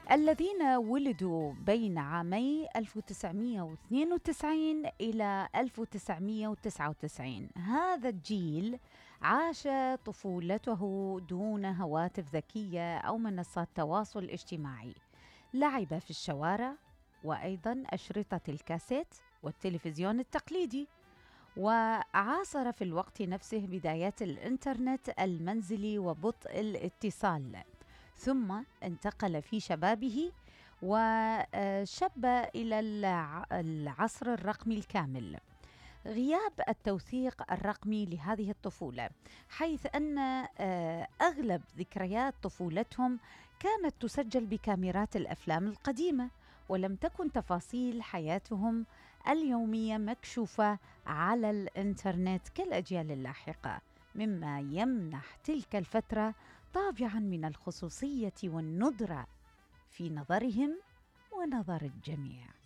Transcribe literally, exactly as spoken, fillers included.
الذين ولدوا بين عامي ألف وتسعمئة واثنين وتسعين إلى ألف وتسعمئة وتسعة وتسعين. هذا الجيل عاش طفولته دون هواتف ذكية أو منصات تواصل اجتماعي. لعب في الشوارع وأيضا أشرطة الكاسيت والتلفزيون التقليدي، وعاصر في الوقت نفسه بدايات الإنترنت المنزلي وبطء الاتصال، ثم انتقل في شبابه وشب إلى العصر الرقمي الكامل. غياب التوثيق الرقمي لهذه الطفولة، حيث أن أغلب ذكريات طفولتهم كانت تسجل بكاميرات الأفلام القديمة، ولم تكن تفاصيل حياتهم اليومية مكشوفة على الإنترنت كالأجيال اللاحقة، مما يمنح تلك الفترة طابعاً من الخصوصية والندرة في نظرهم ونظر الجميع.